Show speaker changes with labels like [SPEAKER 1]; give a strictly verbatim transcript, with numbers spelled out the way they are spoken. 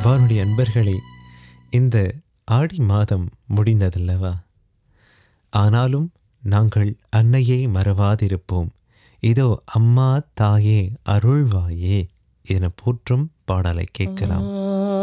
[SPEAKER 1] வானுடைய அன்பர்களே, இந்த ஆடி மாதம் முடிந்ததல்லவா? ஆனாலும் நாங்கள் அன்னையை மறவாதிருப்போம். இதோ அம்மா தாயே அருள்வாயே என போற்றும் பாடலை கேட்கலாம்.